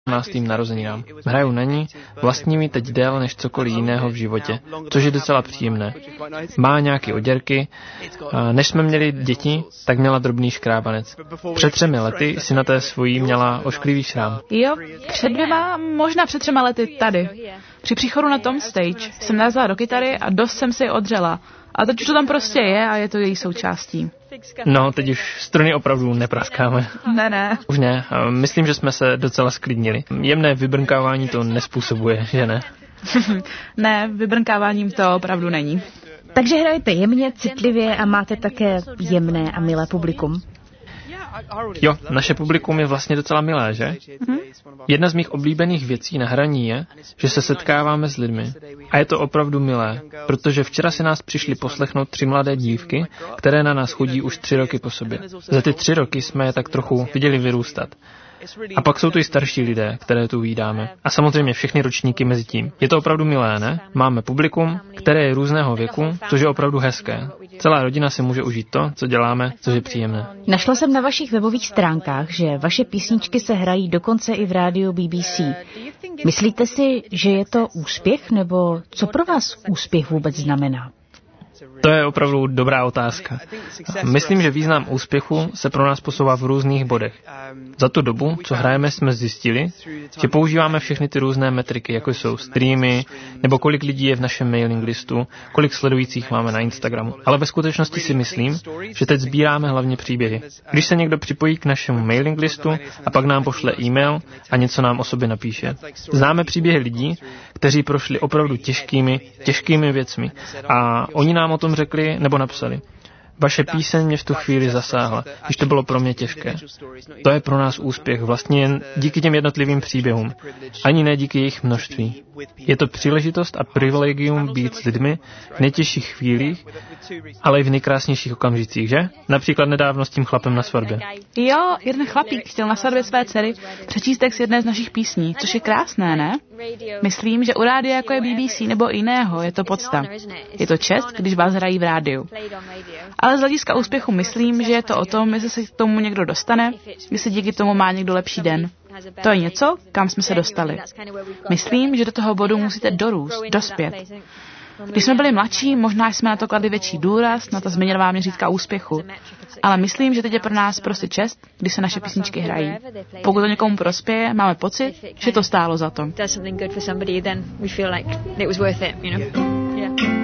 18. narozeninám. Hraju na ní, vlastní mi teď déle než cokoliv jiného v životě, což je docela příjemné. Má nějaké oděrky, než jsme měli děti, tak měla drobný škrábanec. Před 3 lety si na té svojí měla ošklivý šrám. Jo, možná před 3 lety tady. Při příchodu na Tom Stage jsem narazila do kytary a dost jsem si ji odřela. A teď už to tam prostě je a je to její součástí. No, teď už struny opravdu nepraskáme. Ne. Už ne, myslím, že jsme se docela sklidnili. Jemné vybrnkávání to nespůsobuje, že ne? Ne, vybrnkáváním to opravdu není. Takže hrajete jemně, citlivě a máte také jemné a milé publikum. Jo, naše publikum je vlastně docela milé, že? Jedna z mých oblíbených věcí na hraní je, že se setkáváme s lidmi. A je to opravdu milé, protože včera si nás přišli poslechnout 3 mladé dívky, které na nás chodí už 3 roky po sobě. Za ty 3 roky jsme je tak trochu viděli vyrůstat. A pak jsou tu i starší lidé, které tu vídáme. A samozřejmě všechny ročníky mezi tím. Je to opravdu milé, ne? Máme publikum, které je různého věku, což je opravdu hezké. Celá rodina si může užít to, co děláme, což je příjemné. Našla jsem na vašich webových stránkách, že vaše písničky se hrají dokonce i v rádiu BBC. Myslíte si, že je to úspěch, nebo co pro vás úspěch vůbec znamená? To je opravdu dobrá otázka. Myslím, že význam úspěchu se pro nás posouvá v různých bodech. Za tu dobu, co hrajeme, jsme zjistili, že používáme všechny ty různé metriky, jako jsou streamy, nebo kolik lidí je v našem mailing listu, kolik sledujících máme na Instagramu. Ale ve skutečnosti si myslím, že teď sbíráme hlavně příběhy. Když se někdo připojí k našemu mailing listu a pak nám pošle e-mail a něco nám o sobě napíše. Známe příběhy lidí, kteří prošli opravdu těžkými věcmi a oni nám o tom řekli nebo napsali. Vaše píseň mě v tu chvíli zasáhla, když to bylo pro mě těžké. To je pro nás úspěch, vlastně jen díky těm jednotlivým příběhům, ani ne díky jejich množství. Je to příležitost a privilegium být s lidmi v nejtěžších chvílích, ale i v nejkrásnějších okamžicích, že? Například nedávno s tím chlapem na svatbě. Jo, jeden chlapík chtěl na svatbě své dcery přečíst text jedné z našich písní, což je krásné, ne? Myslím, že u rádia jako je BBC nebo jiného je to podsta. Je to čest, když vás hrají v rádiu. Ale z hlediska úspěchu myslím, že je to o tom, jestli se k tomu někdo dostane, jestli díky tomu má někdo lepší den. To je něco, kam jsme se dostali. Myslím, že do toho bodu musíte dorůst, dospět. Když jsme byli mladší, možná jsme na to kladli větší důraz, na ta změněná měřítka úspěchu. Ale myslím, že teď je pro nás prostě čest, když se naše písničky hrají. Pokud to někomu prospěje, máme pocit, že to stálo za to.